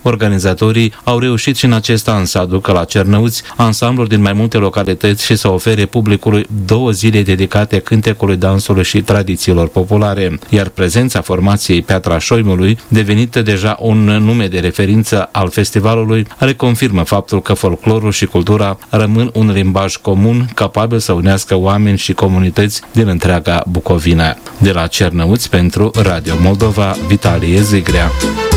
Organizatorii au reușit și în acest an să aducă la Cernăuți ansambluri din mai multe localități și să ofere publicului 2 zile dedicate cântecului, dansului și tradițiilor populare, iar prezența formației Piatra Șoimului, devenită deja un nume de referință al festivalului, reconfirmă faptul că folclorul și cultura rămân un limbaj comun capabil să unească oameni și comunități din întreaga Bucovina. De la Cernăuți pentru Radio Moldova, Vitalie Zigrea.